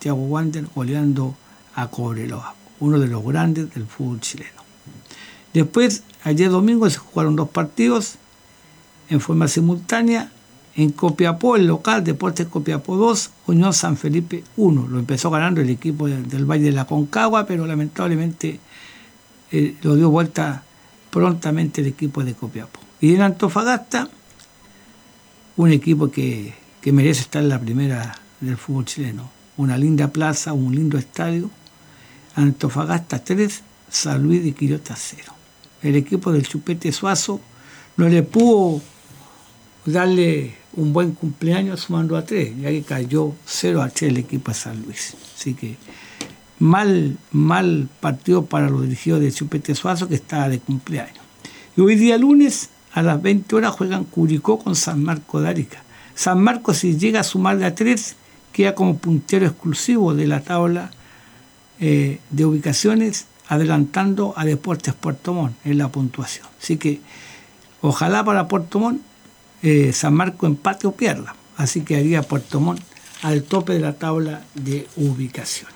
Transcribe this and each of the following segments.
Santiago Wander goleando a Cobreloa, uno de los grandes del fútbol chileno. Después, ayer domingo se jugaron 2 partidos en forma simultánea. En Copiapó, el local, Deportes Copiapó 2, Unión San Felipe 1. Lo empezó ganando el equipo del Valle de la Concagua, pero lamentablemente lo dio vuelta prontamente el equipo de Copiapó. Y en Antofagasta, un equipo que merece estar en la primera del fútbol chileno. Una linda plaza, un lindo estadio. Antofagasta 3, San Luis de Quillota 0. El equipo del Chupete Suazo no le pudo darle un buen cumpleaños sumando a 3, ya que cayó 0-3 el equipo de San Luis. Así que mal partido para los dirigidos de Chupete Suazo, que estaba de cumpleaños. Y hoy día lunes a las 20 horas juegan Curicó con San Marcos de Arica. San Marcos, si llega a sumarle a 3, queda como puntero exclusivo de la tabla de ubicaciones, adelantando a Deportes Puerto Montt en la puntuación. Así que ojalá para Puerto Montt San Marcos empate o pierda. Así que haría Puerto Montt al tope de la tabla de ubicaciones.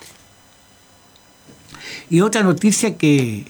Y otra noticia que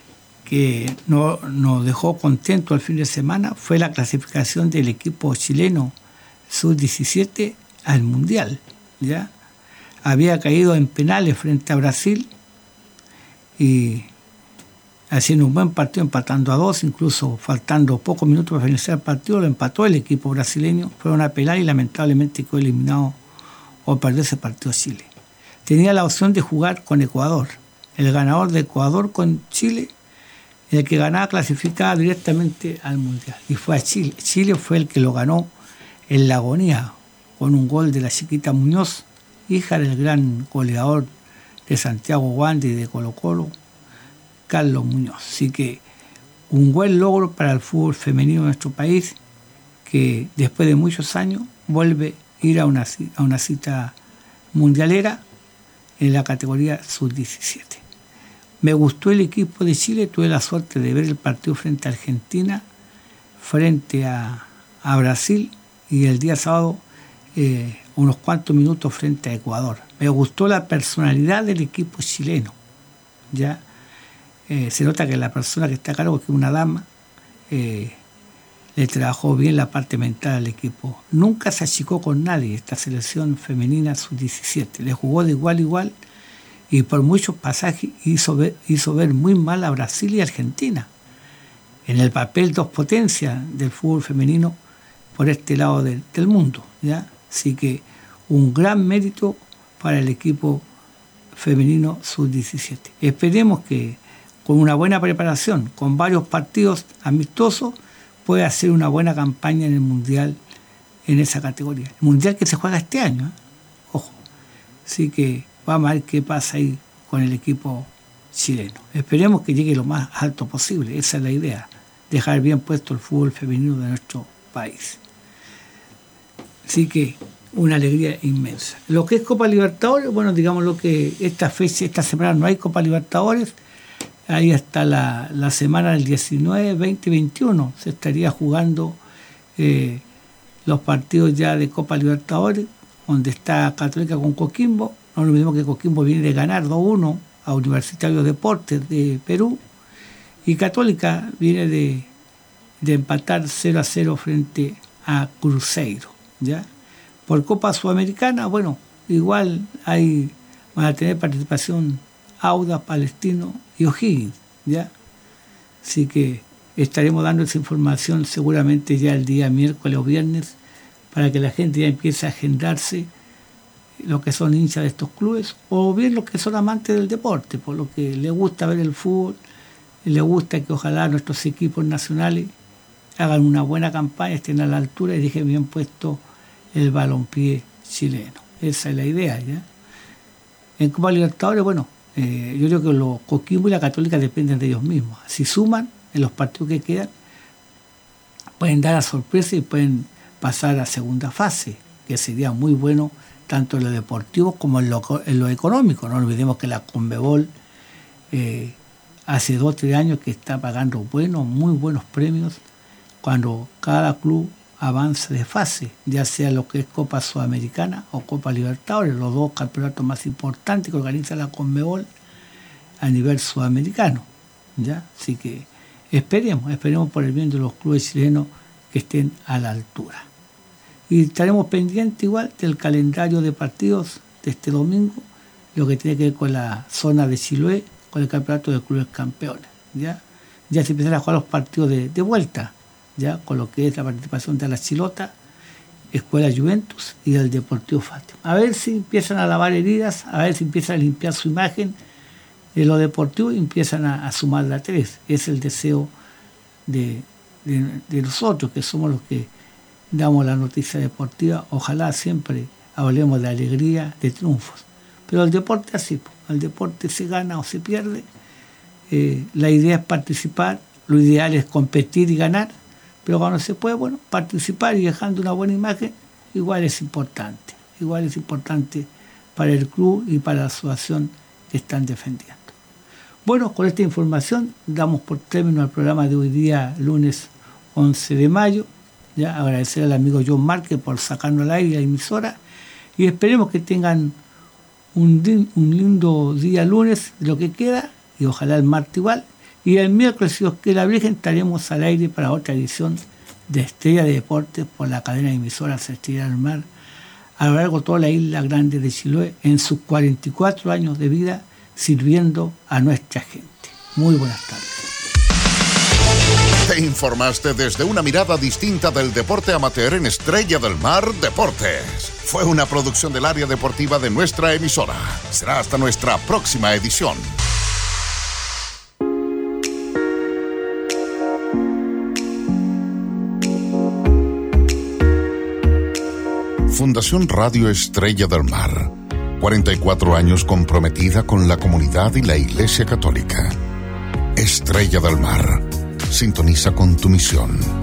nos dejó contento al fin de semana fue la clasificación del equipo chileno sub-17 al Mundial. ¿Ya? Había caído en penales frente a Brasil y haciendo un buen partido, empatando a 2, incluso faltando pocos minutos para finalizar el partido, lo empató el equipo brasileño, fueron a pelar y lamentablemente quedó eliminado o perdió ese partido Chile. Tenía la opción de jugar con Ecuador, el ganador de Ecuador con Chile, el que ganaba clasificaba directamente al Mundial, y fue a Chile. Chile fue el que lo ganó en la agonía, con un gol de la chiquita Muñoz, hija del gran goleador de Santiago Wander y de Colo-Colo, Carlos Muñoz. Así que un buen logro para el fútbol femenino de nuestro país, que después de muchos años vuelve a ir a una cita mundialera en la categoría sub-17. Me gustó el equipo de Chile, tuve la suerte de ver el partido frente a Argentina, frente a Brasil, y el día sábado unos cuantos minutos frente a Ecuador. Me gustó la personalidad del equipo chileno. ¿Ya? Se nota que la persona que está a cargo, que es una dama, le trabajó bien la parte mental al equipo. Nunca se achicó con nadie esta selección femenina sub-17. Le jugó de igual a igual y por muchos pasajes hizo ver muy mal a Brasil y Argentina. En el papel 2 potencias del fútbol femenino por este lado del mundo. ¿Ya? Así que un gran mérito para el equipo femenino sub-17. Esperemos que con una buena preparación, con varios partidos amistosos, puede hacer una buena campaña en el Mundial en esa categoría. El Mundial que se juega este año, ojo. Así que vamos a ver qué pasa ahí con el equipo chileno. Esperemos que llegue lo más alto posible, esa es la idea, dejar bien puesto el fútbol femenino de nuestro país. Así que una alegría inmensa. Lo que es Copa Libertadores, bueno, digamos lo que esta semana no hay Copa Libertadores. Ahí está la semana del 19, 20 y 21. Se estaría jugando los partidos ya de Copa Libertadores, donde está Católica con Coquimbo. No lo mismo que Coquimbo viene de ganar 2-1 a Universitario Deportes de Perú. Y Católica viene de empatar 0-0 frente a Cruzeiro. ¿Ya? Por Copa Sudamericana, bueno, igual van a tener participación Audax, Palestino y O'Higgins, ¿ya? Así que estaremos dando esa información seguramente ya el día miércoles o viernes para que la gente ya empiece a agendarse, los que son hinchas de estos clubes o bien los que son amantes del deporte, por lo que les gusta ver el fútbol, les gusta que ojalá nuestros equipos nacionales hagan una buena campaña, estén a la altura y dejen bien puesto el balompié chileno. Esa es la idea, ¿ya? En Copa Libertadores, bueno, yo creo que los Coquimbo y la Católica dependen de ellos mismos. Si suman en los partidos que quedan, pueden dar a sorpresa y pueden pasar a segunda fase, que sería muy bueno tanto en lo deportivo como en lo económico. No olvidemos que la Conmebol hace 2 o 3 años que está pagando muy buenos premios cuando cada club avance de fase, ya sea lo que es Copa Sudamericana o Copa Libertadores, los dos campeonatos más importantes que organiza la Conmebol a nivel sudamericano, ¿ya? Así que esperemos por el bien de los clubes chilenos que estén a la altura. Y estaremos pendientes igual del calendario de partidos de este domingo, lo que tiene que ver con la zona de Chiloé, con el campeonato de clubes campeones, ¿ya? Ya se empiezan a jugar los partidos de vuelta, ya con lo que es la participación de la Chilota, Escuela Juventus y del Deportivo Fátima. A ver si empiezan a lavar heridas, a ver si empiezan a limpiar su imagen de lo deportivo y empiezan a sumar la 3. Es el deseo de nosotros, que somos los que damos la noticia deportiva. Ojalá siempre hablemos de alegría, de triunfos. Pero el deporte así, el deporte se gana o se pierde. La idea es participar, lo ideal es competir y ganar, pero cuando se puede, bueno, participar y dejando una buena imagen, igual es importante para el club y para la asociación que están defendiendo. Bueno, con esta información damos por término al programa de hoy día, lunes 11 de mayo. Ya agradecer al amigo John Márquez por sacarnos al aire la emisora y esperemos que tengan un lindo día lunes, lo que queda, y ojalá el martes igual. Y el miércoles, si os quiere la Virgen, estaremos al aire para otra edición de Estrella de Deportes por la cadena de emisoras Estrella del Mar, a lo largo de toda la isla grande de Chiloé, en sus 44 años de vida, sirviendo a nuestra gente. Muy buenas tardes. Te informaste desde una mirada distinta del deporte amateur en Estrella del Mar Deportes. Fue una producción del área deportiva de nuestra emisora. Será hasta nuestra próxima edición. Fundación Radio Estrella del Mar. 44 años comprometida con la comunidad y la Iglesia Católica. Estrella del Mar. Sintoniza con tu misión.